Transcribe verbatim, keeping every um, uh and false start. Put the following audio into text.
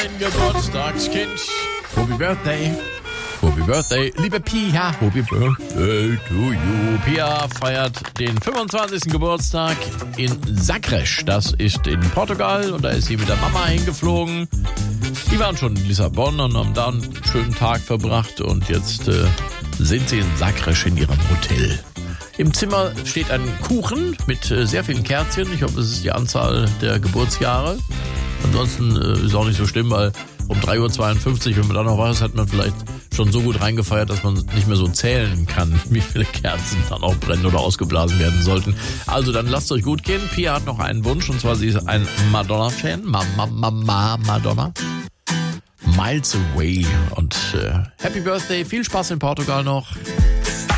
dein Geburtstagskind. Happy Birthday. Happy Birthday, liebe Pia. Happy Birthday to you. Pia feiert den fünfundzwanzigsten Geburtstag in Sagres. Das ist in Portugal und da ist sie mit der Mama hingeflogen. Die waren schon in Lissabon und haben da einen schönen Tag verbracht und jetzt äh, sind sie in Sagres in ihrem Hotel. Im Zimmer steht ein Kuchen mit äh, sehr vielen Kerzchen. Ich hoffe, das ist die Anzahl der Geburtsjahre. Ansonsten äh, ist auch nicht so schlimm, weil um drei Uhr zweiundfünfzig, wenn man da noch wach ist, hat man vielleicht schon so gut reingefeiert, dass man nicht mehr so zählen kann, wie viele Kerzen dann auch brennen oder ausgeblasen werden sollten. Also dann lasst euch gut gehen. Pia hat noch einen Wunsch und zwar sie ist ein Madonna-Fan. Mama, Mama, Madonna. Miles Away. Und äh, Happy Birthday, viel Spaß in Portugal noch.